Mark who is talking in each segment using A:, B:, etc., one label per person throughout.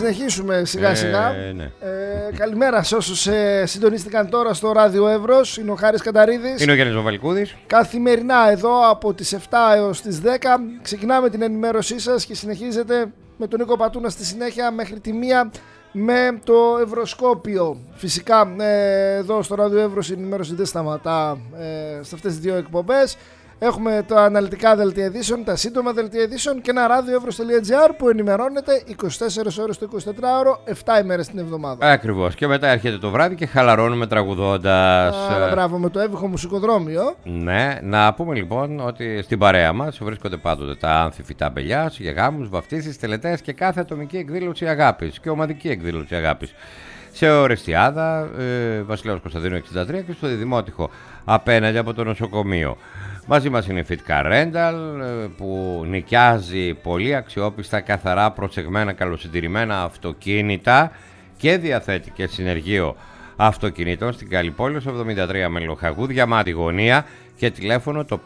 A: συνεχίσουμε σιγά σιγά.
B: Ναι.
A: Καλημέρα σε όσους συντονίστηκαν τώρα στο Ράδιο Εύρος. Είναι ο Χάρης Καταρίδης.
B: Είναι ο Γιάννης Βαβαλκούδης.
A: Καθημερινά εδώ από τις 7 έως τις 10 ξεκινάμε την ενημέρωσή σας και συνεχίζεται με τον Νίκο Πατούνα στη συνέχεια μέχρι τη 1 με το Ευρωσκόπιο. Φυσικά εδώ στο Ράδιο Εύρος η ενημέρωση δεν σταματά σε αυτές τις δύο εκπομπές. Έχουμε τα αναλυτικά δελτία ειδήσεων, τα σύντομα δελτία ειδήσεων και ένα radioevros.gr που ενημερώνεται 24 ώρες το 24ωρο, 7 ημέρες την εβδομάδα.
B: Ακριβώς. Και μετά έρχεται το βράδυ και χαλαρώνουμε τραγουδώντας.
A: Μπράβο, με το έβυχο μουσικοδρόμιο.
B: Ναι, να πούμε λοιπόν ότι στην παρέα μας βρίσκονται πάντοτε τα άνθη αμπελιά για γάμους, βαφτίσεις, τελετές και κάθε ατομική εκδήλωση αγάπης και ομαδική εκδήλωση αγάπης. Σε Ορεστιάδα, Βασιλέως Κωνσταντίνου 63 και στο Διδημότυχο απέναντι από το νοσοκομείο. Μαζί μας είναι η Fitcar Rental που νοικιάζει πολύ αξιόπιστα, καθαρά, προσεγμένα, καλοσυντηρημένα αυτοκίνητα και διαθέτει και συνεργείο αυτοκινήτων στην Καλλιπόλεως 73 με Λοχαγού, Διαμάτη γωνία και τηλέφωνο το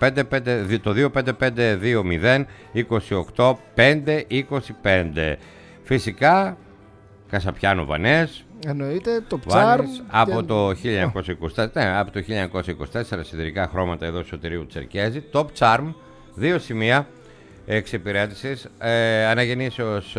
B: 25520 28 525. Φυσικά Κασαπιάνο Βανές.
A: Εννοείται, το Charm
B: από το 1924 σιδηρικά χρώματα εδώ Σωτηρίου Τσερκέζη. Top Charm, 2 σημεία εξυπηρέτησης, αναγεννήσεως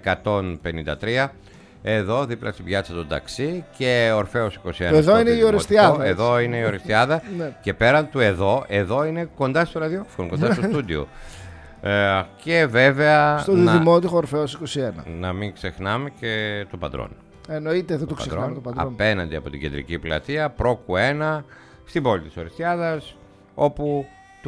B: 153 εδώ δίπλα στην πιάτσα των ταξί και Ορφέως 21.
A: Εδώ είναι η Ορεστιάδα.
B: Εδώ είναι η Ορεστιάδα. Και πέραν του εδώ είναι κοντά στο ραδιόφωνο, κοντά στο στούντιο. Και βέβαια
A: στο Διδημότυχο Ορφέως 21.
B: Να μην ξεχνάμε και το Παντρόν.
A: Εννοείται, δεν το ξεχνάμε το Παντρόν.
B: Απέναντι από την κεντρική πλατεία, Πρόκου 1, στην πόλη της Ορεστιάδας, όπου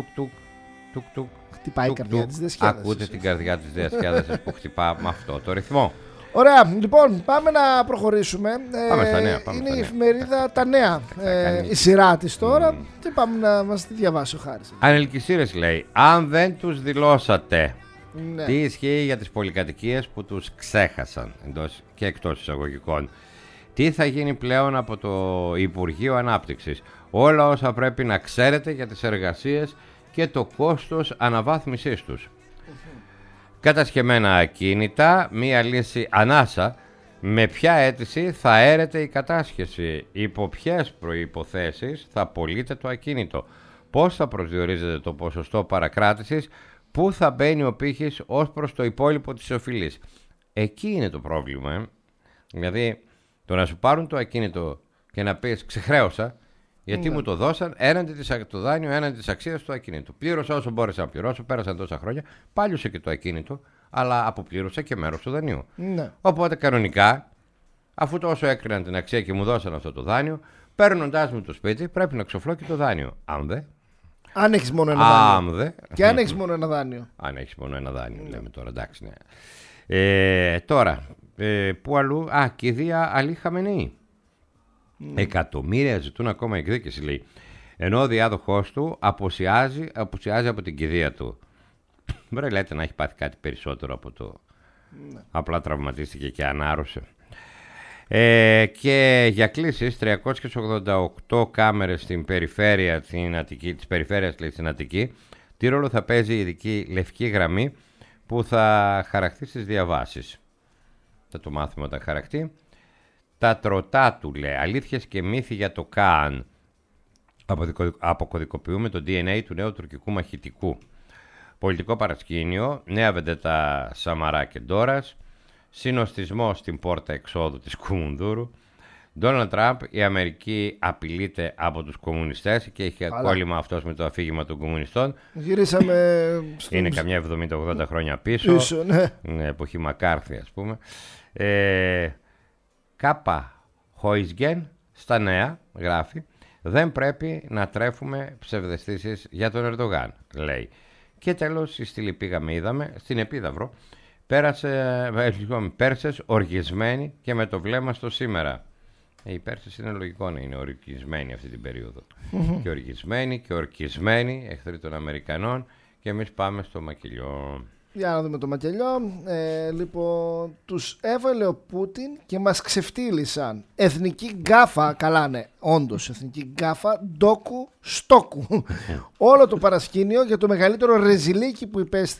B: τουκ
A: χτυπάει η καρδιά της διασκέδασης.
B: Ακούτε την καρδιά της διασκέδασης που χτυπά με αυτό το ρυθμό.
A: Ωραία, λοιπόν, πάμε να προχωρήσουμε.
B: Πάμε στα νέα.
A: Είναι η εφημερίδα Τα Νέα, η σειρά της τώρα και πάμε να μας τη διαβάσει ο Χάρης.
B: Ανελκυσίρες λέει, αν δεν τους δηλώσατε.
A: Ναι.
B: Τι ισχύει για τις πολυκατοικίες που τους ξέχασαν εντός και εκτός εισαγωγικών. Τι θα γίνει πλέον από το Υπουργείο Ανάπτυξης. Όλα όσα πρέπει να ξέρετε για τις εργασίες και το κόστος αναβάθμισής τους. Κατασχεμένα ακίνητα, μία λύση ανάσα. Με ποια αίτηση θα έρεται η κατάσχεση, υπό ποιες προϋποθέσεις θα πωλείται το ακίνητο, πώς θα προσδιορίζεται το ποσοστό παρακράτησης, πού θα μπαίνει ο πύχης ως προς το υπόλοιπο της οφειλής. Εκεί είναι το πρόβλημα. Δηλαδή, το να σου πάρουν το ακίνητο και να πεις ξεχρέωσα, γιατί μου το δώσαν το δάνειο έναντι της αξίας του ακίνητου. Πλήρωσα όσο μπόρεσα να πληρώσω, πέρασαν τόσα χρόνια, πάλιωσε και το ακίνητο, αλλά αποπλήρωσα και μέρος του δανείου.
A: Ναι.
B: Οπότε κανονικά, αφού τόσο έκριναν την αξία και μου δώσαν αυτό το δάνειο, παίρνοντάς μου το σπίτι, πρέπει να ξοφλώ και το δάνειο.
A: Αν έχεις μόνο ένα δάνειο. Και αν έχεις μόνο ένα δάνειο.
B: Αν έχεις μόνο ένα δάνειο, λέμε τώρα, εντάξει, ναι. Τώρα, πού αλλού, κηδεία Αλή Χαμενεή. Εκατομμύρια ζητούν ακόμα εκδίκηση, λέει. Ενώ ο διάδοχός του απουσιάζει από την κηδεία του. Μπορεί, λέτε, να έχει πάθει κάτι περισσότερο από το. Απλά τραυματίστηκε και ανάρρωσε. Και για κλήσεις 388 κάμερες στην περιφέρεια της περιφέρειας στην Αττική. Τι ρόλο θα παίζει η ειδική λευκή γραμμή που θα χαραχθεί στις διαβάσεις. Θα το μάθουμε όταν χαραχτεί. Τα τροτά του, λέει, αλήθειες και μύθοι για το ΚΑΝ. Αποκωδικοποιούμε το DNA του νέου τουρκικού μαχητικού. Πολιτικό παρασκήνιο, νέα βεντέτα Σαμαρά και Ντόρας. Συνοστισμό στην πόρτα εξόδου της Κουμουνδούρου. Ντόναλντ Τραμπ, η Αμερική απειλείται από τους κομμουνιστές και είχε κόλλημα αυτός με το αφήγημα των κομμουνιστών.
A: Γυρίσαμε
B: είναι καμιά 70-80 χρόνια πίσω. Ναι, εποχή Μακάρθη, ας πούμε. Κάπα Χόισγεν στα Νέα γράφει, δεν πρέπει να τρέφουμε ψευδαισθήσεις για τον Ερντογάν, λέει. Και τέλος, στη στήλη πήγαμε, είδαμε, στην Επίδαυρο, Πέρσες οργισμένοι και με το βλέμμα στο σήμερα. Οι Πέρσες είναι λογικό να είναι οργισμένοι αυτή την περίοδο. Και οργισμένοι και ορκισμένοι, εχθροί των Αμερικανών, και εμείς πάμε στο μακελιό.
A: Για να δούμε το μακελιό. Λοιπόν, τους έβαλε ο Πούτιν και μας ξεφτύλισαν. Εθνική γκάφα, καλά ναι, όντως εθνική γκάφα, ντόκου, στόκου. Όλο το παρασκήνιο για το μεγαλύτερο ρεζιλίκι που υπέστη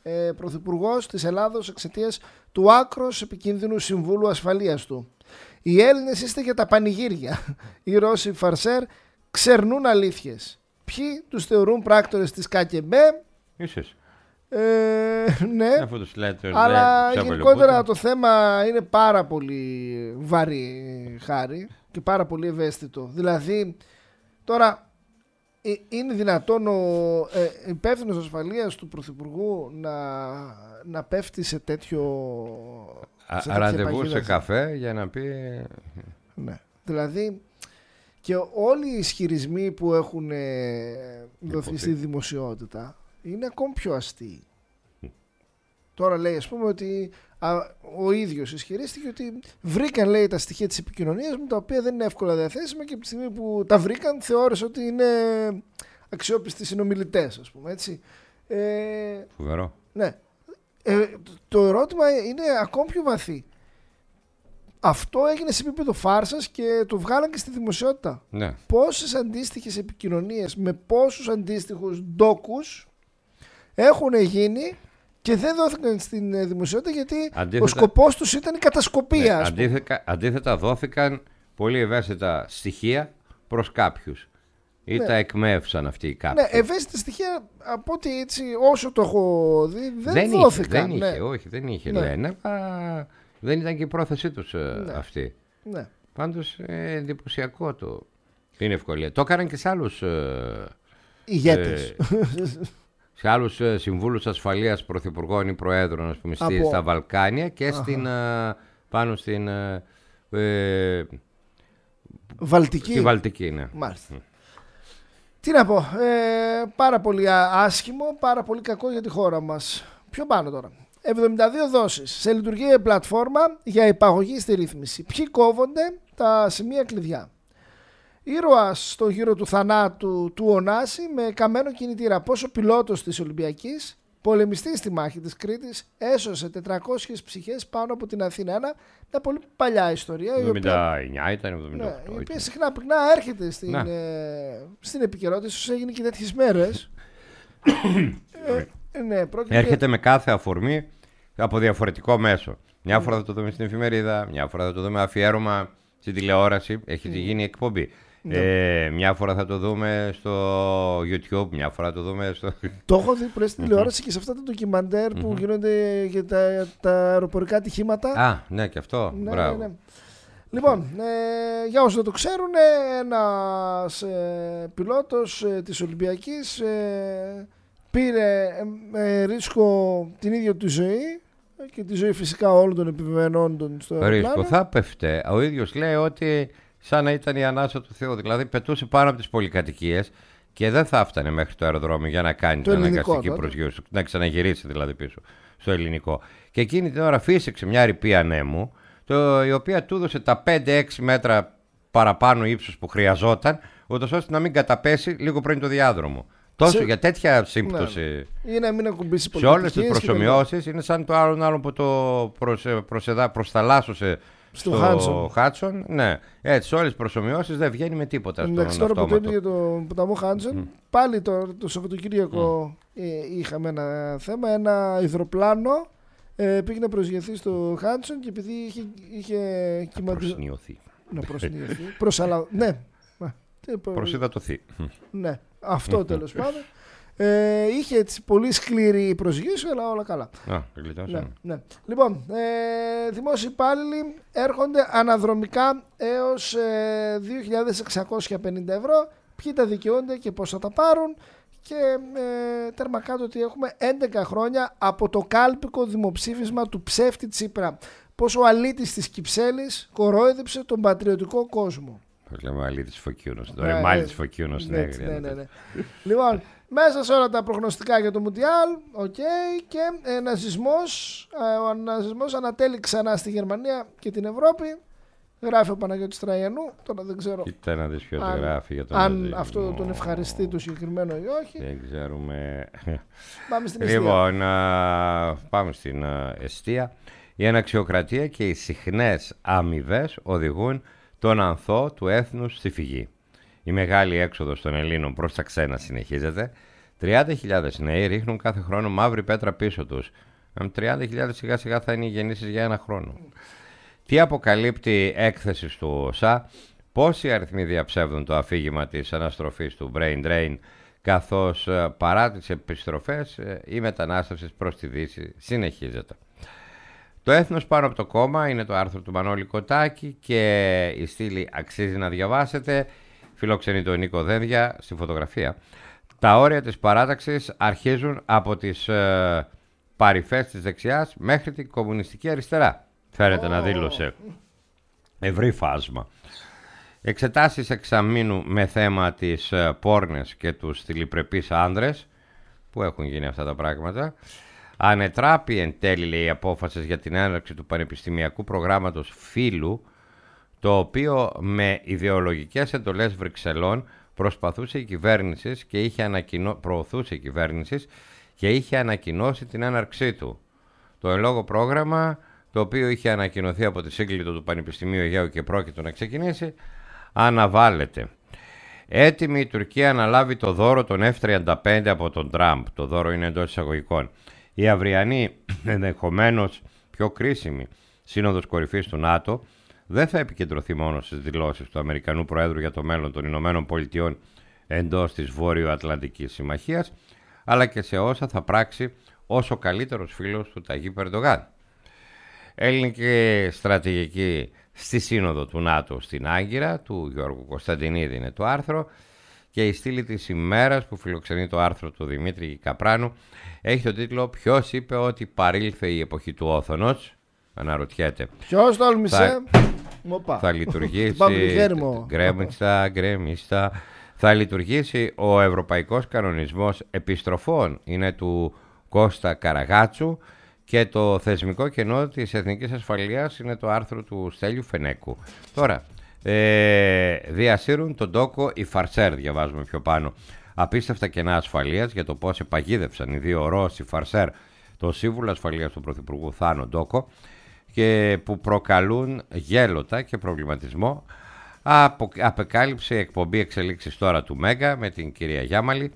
A: πρωθυπουργός της Ελλάδος εξαιτίας του άκρως επικίνδυνου Συμβούλου Ασφαλείας του. Οι Έλληνες είστε για τα πανηγύρια. Οι Ρώσοι φαρσέρ ξερνούν αλήθειες. Ποιοι τους θεωρούν πράκτορες της ΚΑΚΕΜΠΕ?
B: Ίσως.
A: Ναι, αλλά γενικότερα το θέμα είναι πάρα πολύ βαρύ, Χάρη, και πάρα πολύ ευαίσθητο. Δηλαδή, τώρα είναι δυνατόν ο υπεύθυνος ασφαλείας του Πρωθυπουργού να πέφτει σε τέτοιο
B: ραντεβού σε καφέ για να πει...
A: Ναι, δηλαδή και όλοι οι ισχυρισμοί που έχουν δοθεί στη δημοσιότητα είναι ακόμη πιο αστείοι. Τώρα λέει, ας πούμε, ότι ο ίδιος ισχυρίστηκε ότι βρήκαν, λέει, τα στοιχεία της επικοινωνίας μου, τα οποία δεν είναι εύκολα διαθέσιμα, και από τη στιγμή που τα βρήκαν θεώρησε ότι είναι αξιόπιστοι συνομιλητές, ας πούμε, έτσι.
B: Φοβερό.
A: Ναι. Το ερώτημα είναι ακόμη πιο βαθύ. Αυτό έγινε σε επίπεδο φάρσας και το βγάλαν και στη δημοσιότητα.
B: Ναι. Πόσες
A: αντίστοιχες επικοινωνίες με πόσους αντίστοιχους ντόκους έχουν γίνει και δεν δόθηκαν στην δημοσιότητα, γιατί ο σκοπός τους ήταν η κατασκοπία.
B: Ναι, αντίθετα δόθηκαν πολύ ευαίσθητα στοιχεία προς κάποιους. Ή τα εκμεύσαν αυτοί οι κάποιοι.
A: Ναι, ευαίσθητα στοιχεία, από ό,τι έτσι, όσο το έχω δει, δεν δόθηκαν.
B: Δεν είχε, λένε. Δεν ήταν και η πρόθεσή τους αυτή.
A: Ναι.
B: Πάντως εντυπωσιακό είναι ευκολία. Το έκαναν και σε άλλους
A: ηγέτες.
B: Σε άλλους συμβούλους ασφαλείας πρωθυπουργών ή προέδρων, ας πούμε, στα Βαλκάνια και πάνω στην
A: Βαλτική.
B: Στη Βαλτική, ναι.
A: Μάλιστα. Τι να πω, πάρα πολύ άσχημο, πάρα πολύ κακό για τη χώρα μας. Πιο πάνω τώρα. 72 δόσεις σε λειτουργία η πλατφόρμα για υπαγωγή στη ρύθμιση. Ποιοι κόβονται? Τα σημεία κλειδιά. Ήρωας στο γύρο του θανάτου του Ωνάση με καμένο κινητήρα. Πόσο πιλότος της Ολυμπιακής, πολεμιστής στη μάχη της Κρήτης, έσωσε 400 ψυχές πάνω από την Αθήνα. Μια πολύ παλιά ιστορία.
B: 79 ήταν, 78.
A: Ναι, η οποία συχνά πυκνά έρχεται στην επικαιρότητα. Ίσως έγινε και τέτοιες μέρες. Ναι,
B: έρχεται με κάθε αφορμή από διαφορετικό μέσο. Μια φορά θα το δούμε στην εφημερίδα, μια φορά θα το δούμε αφιέρωμα στην τηλεόραση. Έχει γίνει εκπομπή. Μια φορά θα το δούμε στο YouTube, μια φορά θα το δούμε στο...
A: Το έχω δει πριν στην τηλεόραση και σε αυτά τα ντοκιμαντέρ που γίνονται για τα αεροπορικά ατυχήματα.
B: Α, ναι, και αυτό. Μπράβο.
A: Ναι. Λοιπόν, για όσοι δεν το ξέρουν, ένας πιλότος της Ολυμπιακής πήρε ρίσκο την ίδια του ζωή και τη ζωή φυσικά όλων των επιβεβαινόντων στο αεροπλάνο.
B: Ρίσκο θα πέφτε. Ο ίδιος λέει ότι σαν να ήταν η ανάσα του Θεού. Δηλαδή πετούσε πάνω από τις πολυκατοικίες και δεν θα έφτανε μέχρι το αεροδρόμιο για να κάνει την αναγκαστική προσγείωση. Να ξαναγυρίσει δηλαδή πίσω στο ελληνικό. Και εκείνη την ώρα φύσηξε μια ρηπή ανέμου, η οποία του έδωσε τα 5-6 μέτρα παραπάνω ύψος που χρειαζόταν, ούτως ώστε να μην καταπέσει λίγο πριν το διάδρομο. Τόσο για τέτοια σύμπτωση.
A: Ναι. Ή να μην ακουμπήσει πολύ.
B: Σε όλες τις προσομοιώσεις είναι σαν το άλλο που το προσταλάσσωσε στο Χάτσον. Ναι. Έτσι, σε όλες τις προσομοιώσεις δεν βγαίνει με τίποτα.
A: Εντάξει, τώρα που το είπε για το ποταμό Χάτσον, πάλι το Σαββατοκύριακο είχαμε ένα θέμα. Ένα υδροπλάνο πήγε να προσγειωθεί στο Χάτσον και επειδή είχε
B: προσνιωθεί.
A: Να προσνιωθεί. Ναι.
B: Προσυδατωθεί.
A: Ναι, αυτό τέλος πάντων. Είχε έτσι πολύ σκληρή προσγείωση, αλλά όλα καλά. Ναι. Λοιπόν, δημόσιοι υπάλληλοι έρχονται αναδρομικά έως 2.650 ευρώ. Ποιοι τα δικαιούνται και πώς θα τα πάρουν. Και τέρμα κάτω ότι έχουμε 11 χρόνια από το κάλπικο δημοψήφισμα του ψεύτη Τσίπρα. Πόσο ο αλήτης της Κυψέλης κορόιδεψε τον πατριωτικό κόσμο.
B: Λέμε αλήτης Φωκίουνος, το ρεμάλι της Φωκίουνος στην Αίγρια.
A: Ναι. Λοιπόν, μέσα σε όλα τα προγνωστικά για το Μουντιάλ, και ο ναζισμός ανατέλει ξανά στη Γερμανία και την Ευρώπη. Γράφει ο Παναγιώτης Τραγιανού. Τώρα δεν ξέρω
B: κοίτα να δεις ποιος γράφει για τον
A: αν αυτό τον ευχαριστεί το συγκεκριμένο ή όχι.
B: Δεν ξέρουμε.
A: Πάμε στην εστία.
B: Λοιπόν, πάμε στην εστία. Η αναξιοκρατία και οι συχνές αμοιβές οδηγούν τον ανθό του έθνους στη φυγή. Η μεγάλη έξοδος των Ελλήνων προς τα ξένα συνεχίζεται. 30.000 νέοι ρίχνουν κάθε χρόνο μαύρη πέτρα πίσω τους. 30.000 σιγά σιγά θα είναι οι γεννήσεις για ένα χρόνο. Τι αποκαλύπτει έκθεση του ΟΣΑ, πόσοι αριθμοί διαψεύδουν το αφήγημα της αναστροφής του brain drain, καθώς παρά τις επιστροφές η μετανάστευση προς τη Δύση συνεχίζεται. Το έθνος πάνω από το κόμμα είναι το άρθρο του Μανώλη Κοτάκη και η στήλη αξίζει να διαβάσετε. Φιλοξενεί τον Νίκο Δένδια στη φωτογραφία. Τα όρια της παράταξης αρχίζουν από τις παρυφές της δεξιάς μέχρι την κομμουνιστική αριστερά. Φαίνεται να δήλωσε ευρύ φάσμα. Εξετάσεις εξαμήνου με θέμα τις πόρνες και τους θηλυπρεπείς άνδρες. Που έχουν γίνει αυτά τα πράγματα. Ανετράπη εν τέλει, λέει, η απόφαση για την έναρξη του πανεπιστημιακού προγράμματος φύλου, το οποίο με ιδεολογικές εντολές Βρυξελών προωθούσε η κυβέρνηση και είχε ανακοινώσει την έναρξή του. Το εν λόγω πρόγραμμα, το οποίο είχε ανακοινωθεί από τη σύγκλιτο του Πανεπιστημίου Αιγαίου και πρόκειται να ξεκινήσει, αναβάλλεται. Έτοιμη η Τουρκία να λάβει το δώρο των F-35 από τον Τραμπ. Το δώρο είναι εντός εισαγωγικών. Η αυριανή, ενδεχομένως πιο κρίσιμη σύνοδος κορυφής του ΝΑΤΟ δεν θα επικεντρωθεί μόνο στις δηλώσεις του Αμερικανού Προέδρου για το μέλλον των Ηνωμένων Πολιτειών εντός της Βόρειο-Ατλαντικής Συμμαχίας, αλλά και σε όσα θα πράξει ως ο καλύτερος φίλος του Ταγίπ Ερντογάν. Ελληνική στρατηγική στη σύνοδο του ΝΑΤΟ στην Άγκυρα, του Γιώργου Κωνσταντινίδη είναι το άρθρο, και η στήλη της ημέρας που φιλοξενεί το άρθρο του Δημήτρη Καπράνου έχει τον τίτλο «Ποιος είπε ότι παρήλθε η εποχή του όθωνος?» Αναρωτιέται.
A: Ποιος τόλμησε?
B: Θα λειτουργήσει γκρέμιστα. Θα λειτουργήσει ο Ευρωπαϊκός Κανονισμός Επιστροφών, είναι του Κώστα Καραγάτσου, και το θεσμικό κενό της Εθνικής Ασφαλείας είναι το άρθρο του Στέλιου Φενέκου. Τώρα, διασύρουν τον τόκο οι Φαρσέρ, διαβάζουμε πιο πάνω. Απίστευτα κενά ασφαλείας για το πώς επαγίδευσαν οι δύο Ρώσοι Φαρσέρ το σύμβουλο ασφαλείας του Πρωθυπουργού Θάνο Ντόκο, και που προκαλούν γέλοτα και προβληματισμό. Απεκάλυψε η εκπομπή Εξελίξεις τώρα του Μέγκα με την κυρία Γιάμαλη.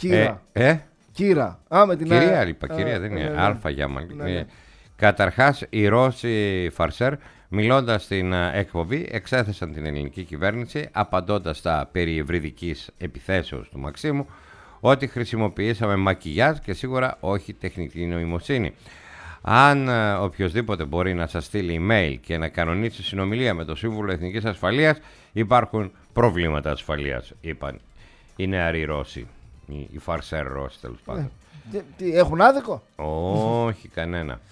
A: Κύρα.
B: Με την κυρία, είπα, κυρία, δεν είναι Αλφα Γιάμαλη. Ναι. Καταρχάς, οι Ρώσοι Φαρσέρ, μιλώντας στην εκπομπή, εξέθεσαν την ελληνική κυβέρνηση, απαντώντας στα περί ευρυδικής επιθέσεως του Μαξίμου, ότι χρησιμοποιήσαμε μακιγιάζ και σίγουρα όχι τεχνητή νοημοσύνη. Αν οποιοδήποτε μπορεί να σας στείλει email και να κανονίσει συνομιλία με το Σύμβουλο Εθνικής Ασφαλείας, υπάρχουν προβλήματα ασφαλείας, είπαν οι νεαροί Ρώσοι, οι Φαρσέρ Ρώσοι τέλος πάντων.
A: Έχουν άδικο?
B: Όχι, κανένα.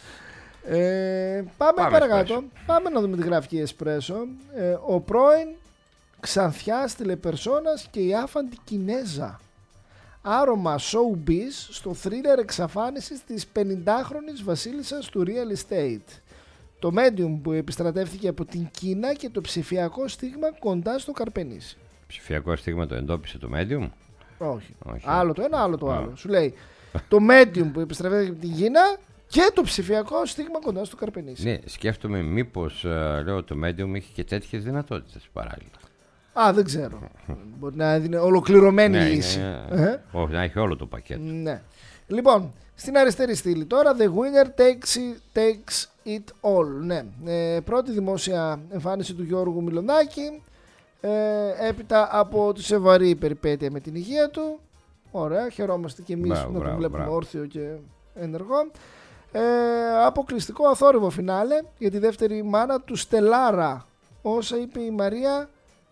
A: Πάμε παρακάτω. Πάμε να δούμε τη γραφική Εσπρέσο. Ο πρώην Ξανθιάς τηλεπερσόνας και η άφαντη Κινέζα. Άρωμα showbiz στο θρίλερ εξαφάνισης της 50χρονης βασίλισσας του real estate. Το medium που επιστρατεύθηκε από την Κίνα και το ψηφιακό στίγμα κοντά στο Καρπενήσι.
B: Ψηφιακό στίγμα το εντόπισε το medium?
A: Όχι. Άλλο το ένα, άλλο το άλλο. Σου λέει το medium που επιστρατεύθηκε από την Κίνα και το ψηφιακό στίγμα κοντά στο Καρπενήσι.
B: Ναι, σκέφτομαι μήπως λέω το medium είχε και τέτοιες δυνατότητες παράλληλα.
A: Δεν ξέρω. Μπορεί να είναι ολοκληρωμένη λύση.
B: Όχι, να έχει όλο το πακέτο.
A: Ναι. Λοιπόν, στην αριστερή στήλη τώρα, The winner takes it all. Ναι. Πρώτη δημόσια εμφάνιση του Γιώργου Μιλονάκη. Έπειτα από τη σεβαρή περιπέτεια με την υγεία του. Ωραία, χαιρόμαστε και εμείς να τον βλέπουμε όρθιο και ενεργό. Αποκλειστικό αθόρυβο φινάλε για τη δεύτερη μάνα του Στελάρα. Όσα είπε η Μαρία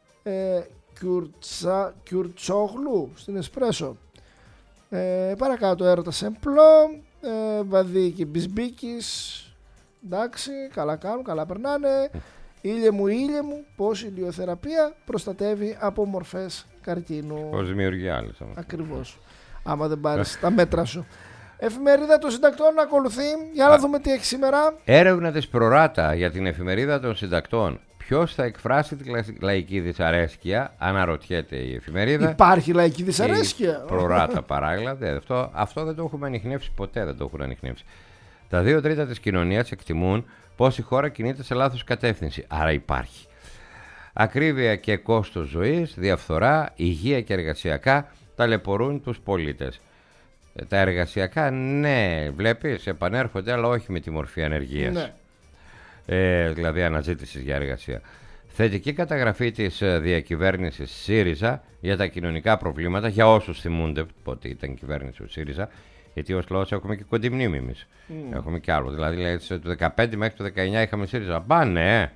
A: Κιουρτσόγλου στην Εσπρέσο. Παρακάτω, έρωτας εμπλό, Βαδί και Μπισμπίκης. Εντάξει, καλά κάνουν, καλά περνάνε. Ήλιε μου, πώς η ηλιοθεραπεία προστατεύει από μορφές καρκίνου.
B: Πώς δημιουργεί άλλες.
A: Ακριβώς. Άμα δεν πάρεις τα μέτρα σου. Εφημερίδα των Συντακτών ακολουθεί. Για να δούμε τι έχει σήμερα.
B: Έρευνα της Προράτα για την Εφημερίδα των Συντακτών. Ποιος θα εκφράσει τη λαϊκή δυσαρέσκεια, αναρωτιέται η εφημερίδα.
A: Υπάρχει λαϊκή δυσαρέσκεια?
B: Προράτα παράλληλα. Αυτό δεν το έχουμε ανιχνεύσει ποτέ. Δεν το έχουν ανιχνεύσει. Τα 2/3 της κοινωνίας εκτιμούν πως η χώρα κινείται σε λάθος κατεύθυνση. Άρα υπάρχει. Ακρίβεια και κόστος ζωής, διαφθορά, υγεία και εργασιακά ταλαιπωρούν τους πολίτες. Τα εργασιακά, ναι, βλέπεις, επανέρχονται, αλλά όχι με τη μορφή ανεργίας.
A: Ναι.
B: Δηλαδή αναζήτησης για εργασία. Θετική καταγραφή της διακυβέρνησης ΣΥΡΙΖΑ για τα κοινωνικά προβλήματα, για όσους θυμούνται πότε ήταν κυβέρνηση ο ΣΥΡΙΖΑ, γιατί ως λαός έχουμε και κοντή μνήμη εμείς. Έχουμε και άλλο. Δηλαδή, το 2015 μέχρι το 2019 είχαμε ΣΥΡΙΖΑ. Πάνε!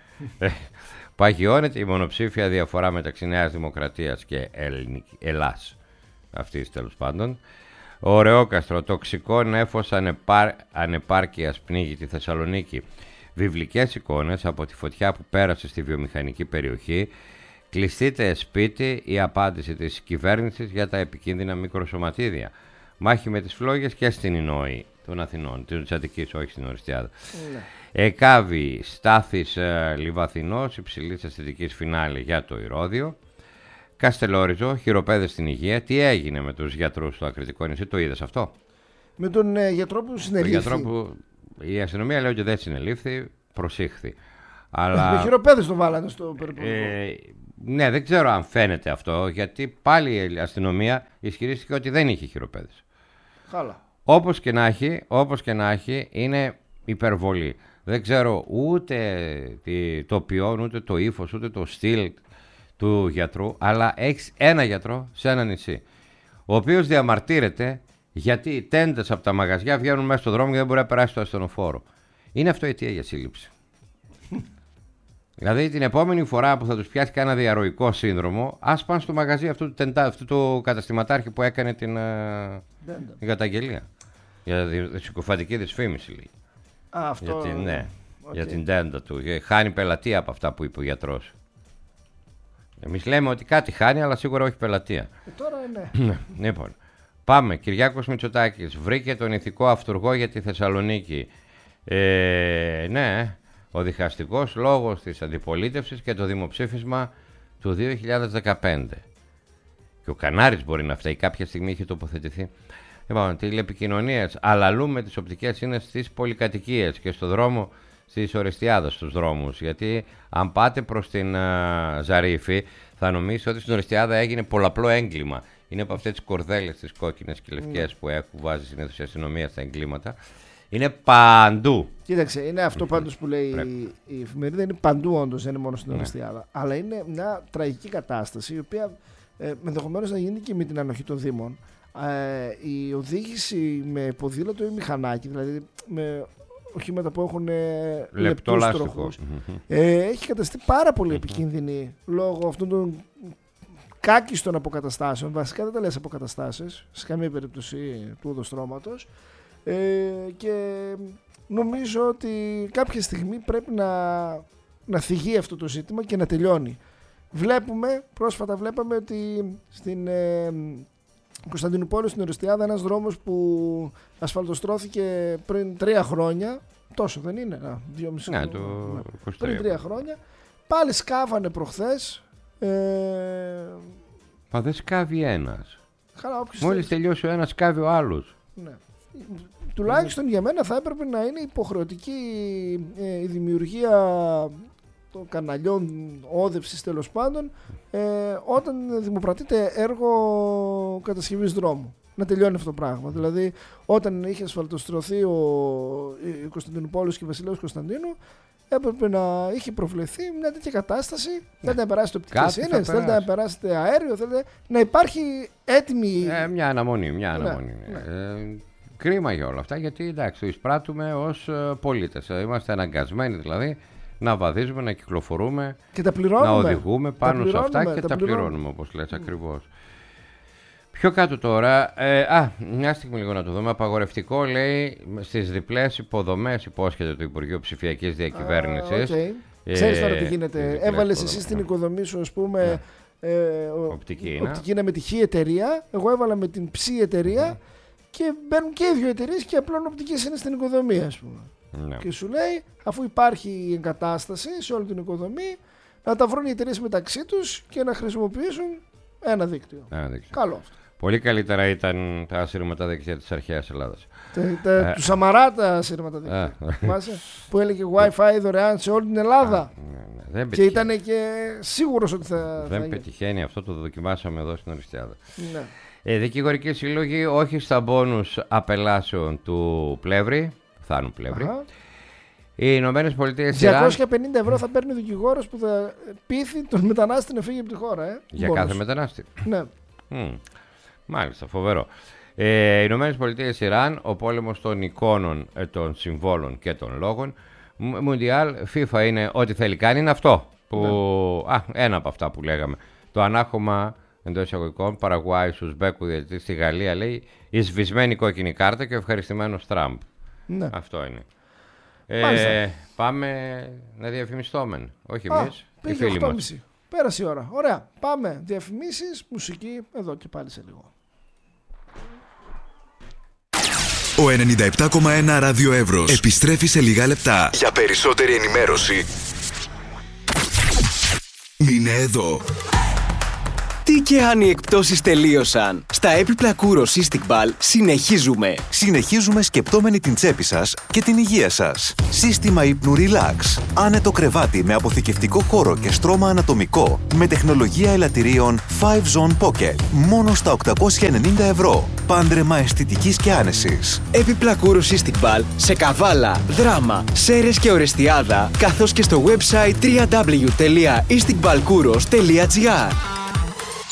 B: Παγιώνεται η μονοψήφια διαφορά μεταξύ Νέας Δημοκρατίας και Ελλάς. Αυτής τέλος πάντων. Ωραιόκαστρο, τοξικό νέφος ανεπάρκειας πνίγει τη Θεσσαλονίκη. Βιβλικές εικόνες από τη φωτιά που πέρασε στη βιομηχανική περιοχή. Κλειστείτε σπίτι, η απάντηση της κυβέρνησης για τα επικίνδυνα μικροσωματίδια. Μάχη με τις φλόγες και στην Ινόη των Αθηνών, της Αττικής, όχι στην Οριστιάδα. Εκάβη, Στάθης Λιβαθινός, υψηλής αισθητικής φινάλη για το Ηρώδειο. Καστελόριζο, χειροπέδες στην υγεία. Τι έγινε με τους γιατρούς στο Ακριτικό νησί, το είδες αυτό?
A: Με τον γιατρό που συνελήφθη.
B: Το γιατρό που η αστυνομία λέει ότι δεν συνελήφθη, προσήχθη. Αλλά
A: με χειροπέδες το βάλανε στο περιπολικό.
B: Ναι, δεν ξέρω αν φαίνεται αυτό, γιατί πάλι η αστυνομία ισχυρίστηκε ότι δεν είχε χειροπέδες.
A: Χάλα.
B: Όπως και να έχει, είναι υπερβολή. Δεν ξέρω ούτε το ποιόν, ούτε το ύφος, ούτε το στυλ του γιατρού, αλλά έχεις ένα γιατρό σε ένα νησί, ο οποίος διαμαρτύρεται γιατί οι τέντες από τα μαγαζιά βγαίνουν μέσα στο δρόμο και δεν μπορεί να περάσει το ασθενοφόρο. Είναι αυτό αιτία για σύλληψη. Δηλαδή την επόμενη φορά που θα τους πιάσει κανένα διαρροϊκό σύνδρομο, ας πάνε στο μαγαζί αυτού του καταστηματάρχη που έκανε την καταγγελία. Για τη συκοφαντική δυσφήμιση, λέει.
A: Αυτό...
B: Για την τέντα του. Χάνει πελατεία από αυτά που είπε ο γιατρός. Εμείς λέμε ότι κάτι χάνει, αλλά σίγουρα όχι πελατεία.
A: Τώρα ναι.
B: Λοιπόν, πάμε. Κυριάκος Μητσοτάκης βρήκε τον ηθικό αυτουργό για τη Θεσσαλονίκη. Ναι, ο διχαστικός λόγος της αντιπολίτευσης και το δημοψήφισμα του 2015. Και ο Κανάρης μπορεί να φταίει, κάποια στιγμή είχε τοποθετηθεί. Λοιπόν, τηλεπικοινωνίες. Αλαλούμε τις οπτικές είναι στις πολυκατοικίες και στο δρόμο στις Ορεστιάδες, στους δρόμους. Γιατί αν πάτε προς την Ζαρίφη, θα νομίσετε ότι στην Ορεστιάδα έγινε πολλαπλό έγκλημα. Είναι από αυτές τις κορδέλες, τις κόκκινες και λευκές που βάζει συνήθως η αστυνομία στα εγκλήματα. Είναι παντού.
A: Κοίταξε, είναι αυτό πάντως που λέει η εφημερίδα. Είναι παντού όντως, δεν είναι μόνο στην Ορεστιάδα. Αλλά είναι μια τραγική κατάσταση, η οποία ενδεχομένως να γίνει και με την ανοχή των Δήμων. Η οδήγηση με ποδήλατο ή μηχανάκι, δηλαδή με οχήματα που έχουν λεπτούς τροχούς, έχει καταστεί πάρα πολύ επικίνδυνη λόγω αυτών των κάκιστων αποκαταστάσεων. Βασικά δεν τα λες αποκαταστάσεις σε καμία περίπτωση του οδοστρώματος, και νομίζω ότι κάποια στιγμή πρέπει να θυγεί αυτό το ζήτημα και να τελειώνει. Πρόσφατα βλέπαμε ότι στην Κωνσταντινούπολη, στην Ορεστιάδα, ένας δρόμος που ασφαλτοστρώθηκε πριν 3 χρόνια, τόσο δεν είναι, 2,5 χρόνια, πριν 3 χρόνια, πάλι σκάβανε προχθές.
B: Μα δεν σκάβει ένας. Μόλις τελειώσει ο ένας, σκάβει ο άλλος.
A: Ναι. Τουλάχιστον για μένα θα έπρεπε να είναι υποχρεωτική η δημιουργία των καναλιών όδευσης, τέλος πάντων, όταν δημοπρατείται έργο κατασκευής δρόμου. Να τελειώνει αυτό το πράγμα. Δηλαδή, όταν είχε ασφαλτοστρωθεί η Κωνσταντινούπολης και η Βασιλέως Κωνσταντίνου, έπρεπε να είχε προβλεφθεί μια τέτοια κατάσταση. Θέλετε να περάσετε οπτικές ίνες, θέλετε να περάσετε αέριο, θέλετε να υπάρχει έτοιμη.
B: Μια αναμονή. Κρίμα για όλα αυτά, γιατί εντάξει, το εισπράττουμε ως πολίτες. Είμαστε αναγκασμένοι δηλαδή να βαδίζουμε, να κυκλοφορούμε,
A: και τα πληρώνουμε,
B: να οδηγούμε πάνω σε αυτά και τα πληρώνουμε, όπως λες ακριβώς. Πιο κάτω τώρα, μια στιγμή λίγο να το δούμε. Απαγορευτικό, λέει, στις διπλές υποδομές, υπόσχεται το Υπουργείο Ψηφιακής Διακυβέρνησης.
A: Ξέρεις τώρα τι γίνεται. Έβαλες εσύ στην οικοδομή σου, ας πούμε,
B: οπτική
A: είναι με τη Χ εταιρεία. Εγώ έβαλα με την Ψ εταιρεία και μπαίνουν και οι δύο εταιρείες και απλώνουν οπτικές είναι στην οικοδομή, ας πούμε. Ναι. Και σου λέει, αφού υπάρχει η εγκατάσταση σε όλη την οικοδομή, να τα βρουν οι εταιρείες μεταξύ τους και να χρησιμοποιήσουν ένα δίκτυο. Καλό αυτό.
B: Πολύ καλύτερα ήταν τα ασύρματα δίκτυα της αρχαίας Ελλάδας.
A: Του Σαμαρά τα ασύρματα δίκτυα. Που έλεγε Wi-Fi δωρεάν σε όλη την Ελλάδα.
B: Ναι.
A: Και ήταν και σίγουρος ότι θα.
B: Δεν πετυχαίνει αυτό, το δοκιμάσαμε εδώ στην Ορεστιάδα.
A: Ναι.
B: Δικηγορική συλλογή όχι στα μπόνους απελάσεων του Πλεύρη, Θάνου Πλεύρη. Οι Ηνωμένες Πολιτείες
A: 250 ευρώ θα παίρνει ο δικηγόρος που θα πείθει τον μετανάστη να φύγει από τη χώρα.
B: Για κάθε μετανάστη.
A: Ναι.
B: Μάλιστα, φοβερό. Οι Ηνωμένες Πολιτείες Ιράν, ο πόλεμος των εικόνων, των συμβόλων και των λόγων. Μουντιάλ, FIFA είναι ό,τι θέλει κάνει, είναι αυτό. Ένα από αυτά που λέγαμε. Το ανάχωμα εντός εισαγωγικών Παραγουάη στους Μπέκου διαιτητή στη Γαλλία λέει η σβησμένη κόκκινη κάρτα και ο ευχαριστημένος Τραμπ. Ναι. Αυτό είναι. Πάμε να διαφημιστούμε. Όχι εμείς, οι φίλοι μας.
A: Πέρασε η ώρα. Ωραία. Πάμε. Διαφημίσεις, μουσική, εδώ και πάλι σε λίγο.
C: Ο 97,1 Ράδιο Εύρος επιστρέφει σε λίγα λεπτά. Για περισσότερη ενημέρωση μείνε εδώ.
D: Τι και αν οι εκπτώσεις τελείωσαν. Στα έπιπλα Kouros Cystic Ball συνεχίζουμε σκεπτόμενοι την τσέπη σας και την υγεία σας. Σύστημα ύπνου Relax. Άνετο κρεβάτι με αποθηκευτικό χώρο και στρώμα ανατομικό με τεχνολογία ελαττηρίων 5-Zone Pocket. Μόνο στα 890 ευρώ. Πάντρεμα αισθητικής και άνεσης. Έπιπλα Kouros Cystic Ball σε Καβάλα, Δράμα, Σέρρες και Ορεστιάδα, καθώς και στο website www.isticballkouros.gr.